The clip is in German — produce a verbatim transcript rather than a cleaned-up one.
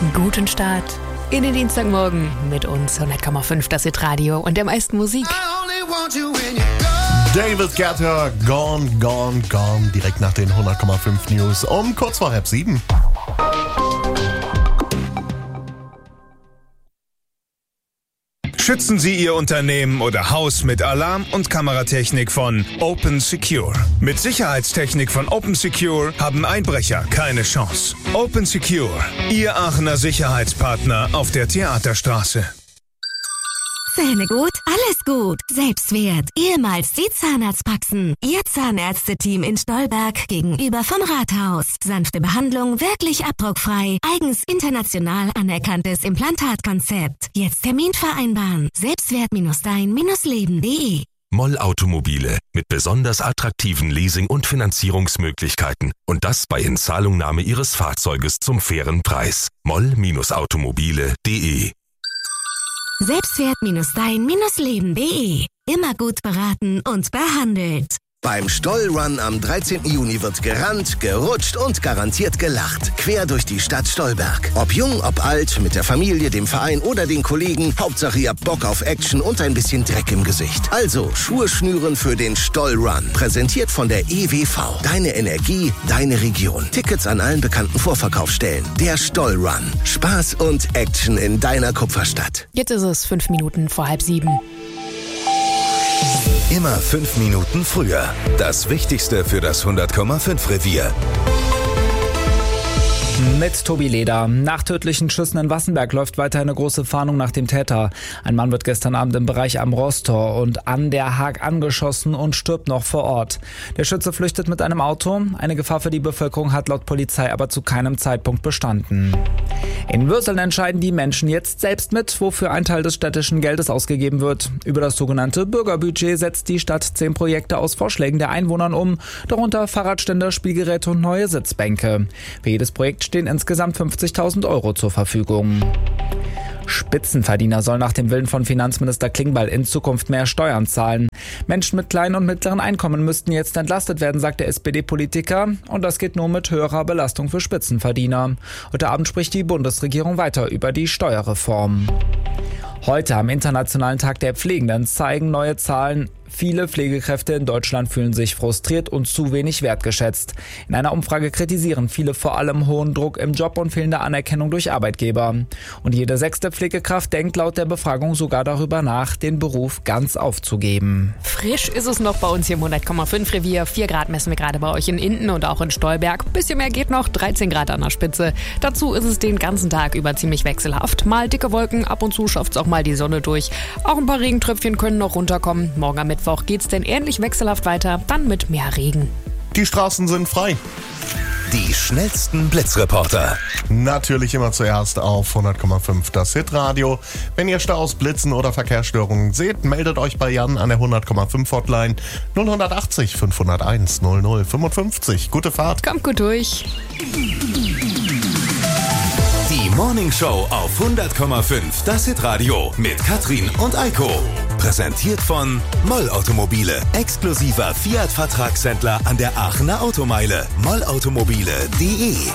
Guten Start in den Dienstagmorgen mit uns. hundert Komma fünf, das Hit-Radio und der meisten Musik. David Guetta, Gone, Gone, Gone. Direkt nach den hundert Komma fünf News um kurz vor halb sieben. Schützen Sie Ihr Unternehmen oder Haus mit Alarm- und Kameratechnik von Open Secure. Mit Sicherheitstechnik von Open Secure haben Einbrecher keine Chance. Open Secure, Ihr Aachener Sicherheitspartner auf der Theaterstraße. Zähne gut? Alles gut. Selbstwert. Ehemals die Zahnarztpraxen. Ihr Zahnärzte-Team in Stolberg gegenüber vom Rathaus. Sanfte Behandlung, wirklich abdruckfrei. Eigens international anerkanntes Implantatkonzept. Jetzt Termin vereinbaren. Selbstwert-dein-leben punkt de. Moll Automobile mit besonders attraktiven Leasing- und Finanzierungsmöglichkeiten. Und das bei Inzahlungnahme Ihres Fahrzeuges zum fairen Preis. Moll Automobile punkt de. Selbstwert-dein-leben punkt de. Immer gut beraten und behandelt. Beim Stollrun am dreizehnten Juni wird gerannt, gerutscht und garantiert gelacht. Quer durch die Stadt Stolberg. Ob jung, ob alt, mit der Familie, dem Verein oder den Kollegen. Hauptsache ihr habt Bock auf Action und ein bisschen Dreck im Gesicht. Also Schuhe schnüren für den Stollrun. Präsentiert von der E W V. Deine Energie, deine Region. Tickets an allen bekannten Vorverkaufsstellen. Der Stollrun. Spaß und Action in deiner Kupferstadt. Jetzt ist es fünf Minuten vor halb sieben. Immer fünf Minuten früher. Das Wichtigste für das hundert Komma fünf Revier. Mit Tobi Leder. Nach tödlichen Schüssen in Wassenberg läuft weiter eine große Fahndung nach dem Täter. Ein Mann wird gestern Abend im Bereich am Rostor und an der Haag angeschossen und stirbt noch vor Ort. Der Schütze flüchtet mit einem Auto. Eine Gefahr für die Bevölkerung hat laut Polizei aber zu keinem Zeitpunkt bestanden. In Würseln entscheiden die Menschen jetzt selbst mit, wofür ein Teil des städtischen Geldes ausgegeben wird. Über das sogenannte Bürgerbudget setzt die Stadt zehn Projekte aus Vorschlägen der Einwohnern um, darunter Fahrradständer, Spielgeräte und neue Sitzbänke. Für jedes Projekt stehen insgesamt fünfzigtausend Euro zur Verfügung. Spitzenverdiener sollen nach dem Willen von Finanzminister Klingbeil in Zukunft mehr Steuern zahlen. Menschen mit kleinen und mittleren Einkommen müssten jetzt entlastet werden, sagt der S P D-Politiker. Und das geht nur mit höherer Belastung für Spitzenverdiener. Heute Abend spricht die Bundesregierung weiter über die Steuerreform. Heute am Internationalen Tag der Pflegenden zeigen neue Zahlen. Viele Pflegekräfte in Deutschland fühlen sich frustriert und zu wenig wertgeschätzt. In einer Umfrage kritisieren viele vor allem hohen Druck im Job und fehlende Anerkennung durch Arbeitgeber. Und jede sechste Pflegekraft denkt laut der Befragung sogar darüber nach, den Beruf ganz aufzugeben. Frisch ist es noch bei uns hier im hundert Komma fünf Revier. vier Grad messen wir gerade bei euch in Inden und auch in Stolberg. Bisschen mehr geht noch, dreizehn Grad an der Spitze. Dazu ist es den ganzen Tag über ziemlich wechselhaft. Mal dicke Wolken, ab und zu schafft es auch mal die Sonne durch. Auch ein paar Regentröpfchen können noch runterkommen. Morgen am Mittwoch geht's denn ähnlich wechselhaft weiter, dann mit mehr Regen. Die Straßen sind frei. Die schnellsten Blitzreporter. Natürlich immer zuerst auf hundert Komma fünf das Hitradio. Wenn ihr Staus, Blitzen oder Verkehrsstörungen seht, meldet euch bei Jan an der hundert Komma fünf Hotline null acht null fünf null eins null null fünfundfünfzig. Gute Fahrt. Kommt gut durch. Die Morning Show auf hundert Komma fünf das Hitradio mit Katrin und Eiko. Präsentiert von Moll Automobile, exklusiver Fiat-Vertragshändler an der Aachener Automeile. moll automobile punkt de